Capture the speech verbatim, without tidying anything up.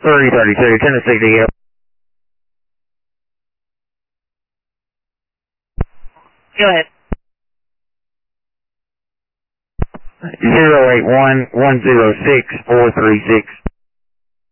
three thirty-two, Tennessee D L. Go ahead. zero eight one, one zero six, four three six.